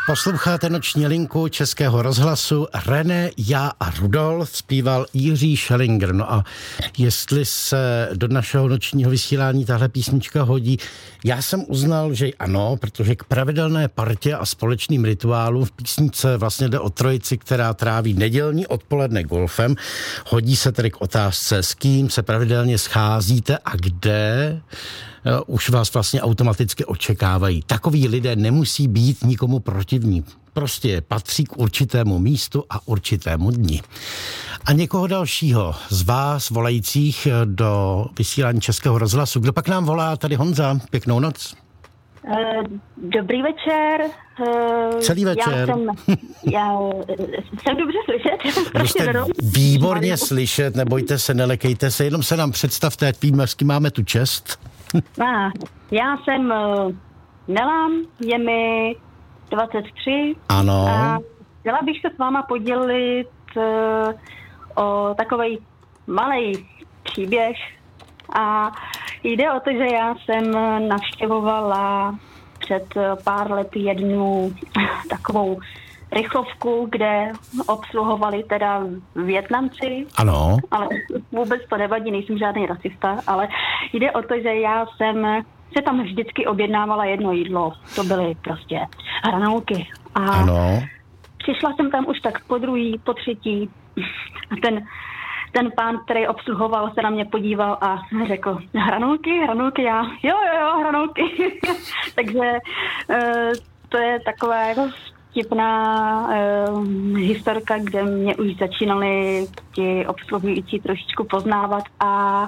Posloucháte Noční linku Českého rozhlasu. René, já a Rudolf zpíval Jiří Schellinger. No a jestli se do našeho nočního vysílání tahle písnička hodí, já jsem uznal, že ano, protože k pravidelné partě a společným rituálům v písničce vlastně jde o trojici, která tráví nedělní odpoledne golfem. Hodí se tedy k otázce, s kým se pravidelně scházíte a kde už vás vlastně automaticky očekávají. Takoví lidé nemusí být nikomu protivní. Prostě patří k určitému místu a určitému dni. A někoho dalšího z vás volajících do vysílání Českého rozhlasu. Kdo pak nám volá? Tady Honza. Pěknou noc. Dobrý večer. Celý večer. Já jsem dobře slyšet. Jste výborně slyšet, nebojte se, nelekejte se, jenom se nám představte, ať víme, s kým máme tu čest. Já jsem Nela, je mi 23. Ano. A chtěla bych se s váma podělit o takovej malej příběh. A jde o to, že já jsem navštěvovala před pár lety jednu takovou rychlovku, kde obsluhovali teda Vietnamci. Ano. Ale vůbec to nevadí, nejsem žádný rasista, ale jde o to, že já jsem se tam vždycky objednávala jedno jídlo. To byly prostě hranolky. A ano. Přišla jsem tam už tak po druhý, po třetí. A ten pán, který obsluhoval, se na mě podíval a řekl, hranolky, já, jo, hranolky. Takže to je taková jako vtipná historka, kde mě už začínali ti obsluhující trošičku poznávat a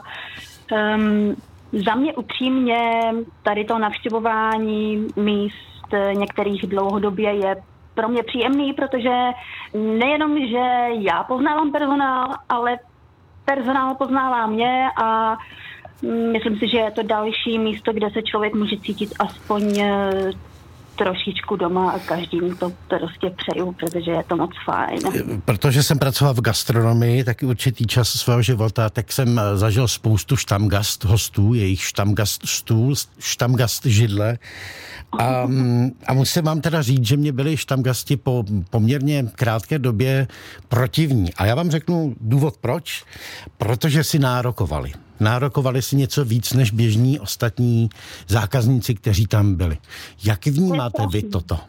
za mě upřímně tady to navštěvování míst některých dlouhodobě je pro mě příjemný, protože nejenom, že já poznávám personál, ale personál poznává mě a myslím si, že je to další místo, kde se člověk může cítit aspoň trošičku doma a každým to prostě přeju, protože je to moc fajn. Protože jsem pracoval v gastronomii taky určitý čas svého života, tak jsem zažil spoustu štamgast hostů, jejich štamgast stůl, štamgast židle. A musím vám teda říct, že mě byli štamgasti po poměrně krátké době protivní. A já vám řeknu důvod proč. Protože si nárokovali. Nárokovali si něco víc než běžní ostatní zákazníci, kteří tam byli. Jak vnímáte vy toto?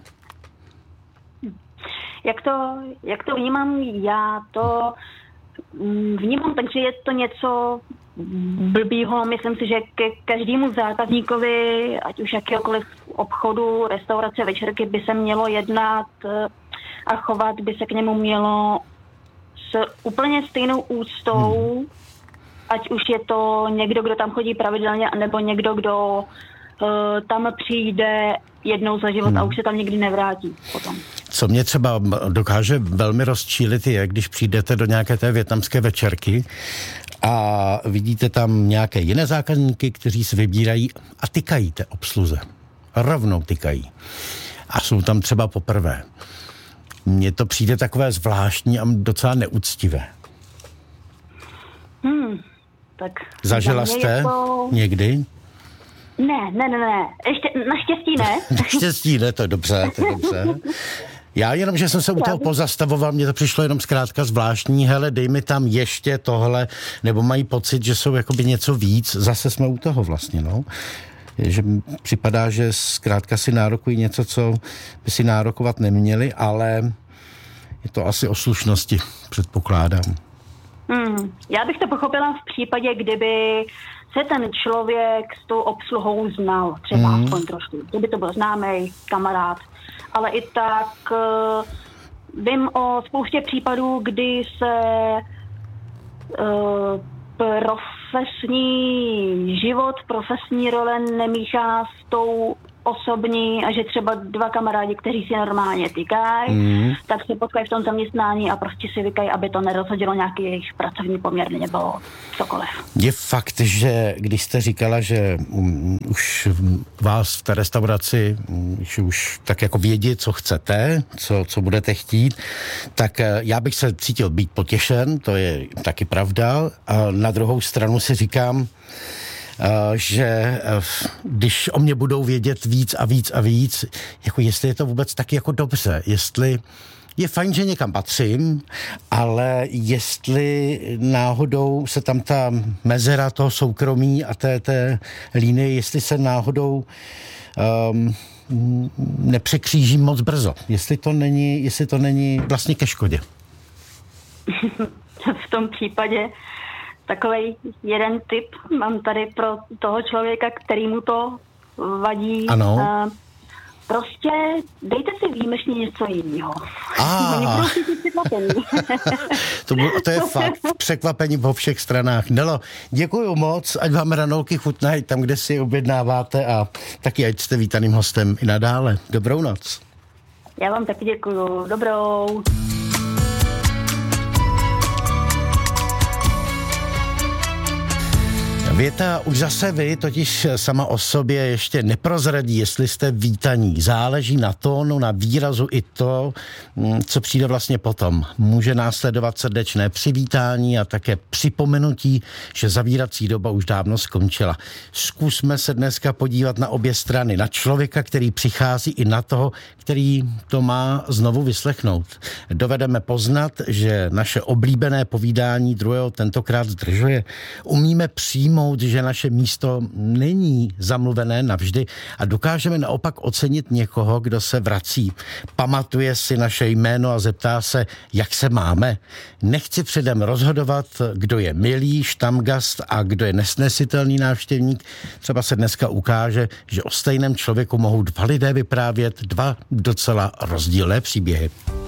Jak to vnímám? Já to vnímám, takže je to něco blbýho. Myslím si, že ke každému zákazníkovi, ať už jakéhokoliv obchodu, restaurace, večerky by se mělo jednat a chovat by se k němu mělo s úplně stejnou úctou, ať už je to někdo, kdo tam chodí pravidelně, anebo někdo, kdo tam přijde jednou za život a už se tam nikdy nevrátí potom. Co mě třeba dokáže velmi rozčílit je, když přijdete do nějaké té vietnamské večerky a vidíte tam nějaké jiné zákazníky, kteří si vybírají a tykají té obsluze. Rovnou tykají. A jsou tam třeba poprvé. Mně to přijde takové zvláštní a docela neúctivé. Tak zažila jste někdy? Ne. Ještě naštěstí ne. Naštěstí ne, to je dobře. Já jenom, že jsem se u toho pozastavoval, mně to přišlo jenom zkrátka zvláštní, hele, dej mi tam ještě tohle, nebo mají pocit, že jsou jakoby něco víc, zase jsme u toho vlastně, no. Že připadá, že zkrátka si nárokují něco, co by si nárokovat neměli, ale je to asi o slušnosti, předpokládám. Já bych to pochopila v případě, kdyby se ten člověk s tou obsluhou znal, třeba aspoň trošku. Kdyby to byl známý kamarád. Ale i tak vím o spoustě případů, kdy se profesní život, profesní role nemíchá s tou osobní a že třeba dva kamarádi, kteří si normálně tykají, tak se potkají v tom zaměstnání a prostě si vykají, aby to nerozhodilo nějaký jejich pracovní poměr nebo cokoliv. Je fakt, že když jste říkala, že už vás v té restauraci už tak jako vědí, co chcete, co budete chtít, tak já bych se cítil být potěšen, to je taky pravda. A na druhou stranu si říkám, že když o mě budou vědět víc a víc a víc, jako jestli je to vůbec tak jako dobře, jestli je fajn, že někam patřím, ale jestli náhodou se tam ta mezera toho soukromí a té línie, jestli se náhodou nepřekřížím moc brzo. Jestli to není vlastně ke škodě. V tom případě takovej jeden tip mám tady pro toho člověka, který mu to vadí. Ano. Prostě dejte si výjimečně něco jiného. To je fakt překvapení po všech stranách. Nelo, děkuju moc, ať vám hranolky chutnají tam, kde si objednáváte a taky ať jste vítaným hostem i nadále. Dobrou noc. Já vám taky děkuju. Dobrou. Věta už zase vy totiž sama o sobě ještě neprozradí, jestli jste vítaní. Záleží na tónu, na výrazu i to, co přijde vlastně potom. Může následovat srdečné přivítání a také připomenutí, že zavírací doba už dávno skončila. Zkusme se dneska podívat na obě strany. Na člověka, který přichází, i na toho, který to má znovu vyslechnout. Dovedeme poznat, že naše oblíbené povídání druhého tentokrát zdržuje. Umíme přijmout, že naše místo není zamluvené navždy a dokážeme naopak ocenit někoho, kdo se vrací. Pamatuje si naše jméno a zeptá se, jak se máme. Nechci předem rozhodovat, kdo je milý štamgast a kdo je nesnesitelný návštěvník. Třeba se dneska ukáže, že o stejném člověku mohou dva lidé vyprávět dva docela rozdílné příběhy.